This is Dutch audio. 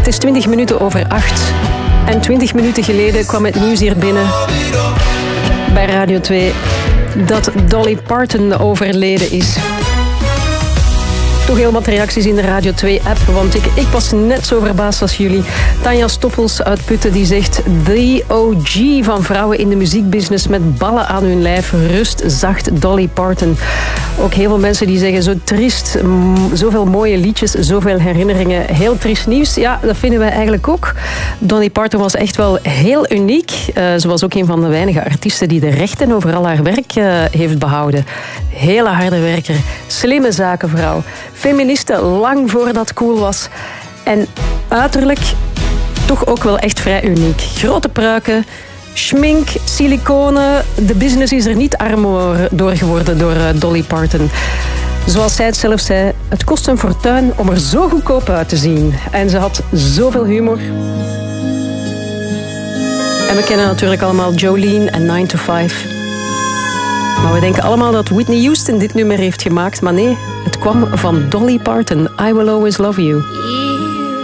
is 20 minuten over 8. En 20 minuten geleden kwam het nieuws hier binnen bij Radio 2 dat Dolly Parton overleden is. Toch heel wat reacties in de Radio 2-app, want ik was net zo verbaasd als jullie. Tanja Stoffels uit Putten die zegt: The OG van vrouwen in de muziekbusiness met ballen aan hun lijf. Rust zacht, Dolly Parton. Ook heel veel mensen die zeggen: zo triest, zoveel mooie liedjes, zoveel herinneringen. Heel triest nieuws. Ja, dat vinden wij eigenlijk ook. Dolly Parton was echt wel heel uniek. Ze was ook een van de weinige artiesten die de rechten over al haar werk heeft behouden. Hele harde werker, slimme zakenvrouw. Feministe lang voordat het cool was. En uiterlijk toch ook wel echt vrij uniek. Grote pruiken, schmink, siliconen. De business is er niet arm door geworden door Dolly Parton. Zoals zij het zelf zei, het kost een fortuin om er zo goedkoop uit te zien. En ze had zoveel humor. En we kennen natuurlijk allemaal Jolene en 9 to 5. Maar we denken allemaal dat Whitney Houston dit nummer heeft gemaakt. Maar nee, het kwam van Dolly Parton. I Will Always Love You.